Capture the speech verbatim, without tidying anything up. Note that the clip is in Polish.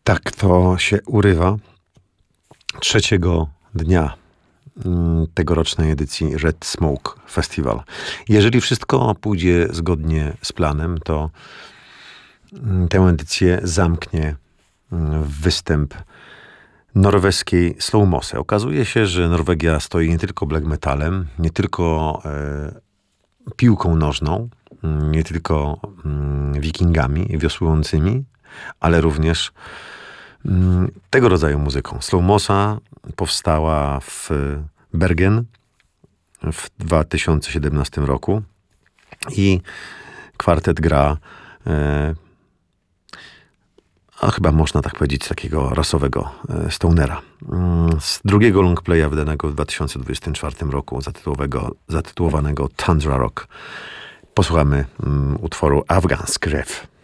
Tak to się urywa trzeciego dnia tegorocznej edycji Red Smoke Festival. Jeżeli wszystko pójdzie zgodnie z planem, to tę edycję zamknie występ norweskiej Slowmose. Okazuje się, że Norwegia stoi nie tylko black metalem, nie tylko e, piłką nożną, nie tylko mm, wikingami wiosłującymi, ale również mm, tego rodzaju muzyką. Slowmosa powstała w Bergen w dwa tysiące siedemnastym roku i kwartet gra e, a chyba można tak powiedzieć, takiego rasowego e, stonera. Mm, z drugiego longplaya wydanego w dwa tysiące dwudziestym czwartym roku, zatytułowanego Tundra Rock, posłuchamy mm, utworu Afghansk Rev.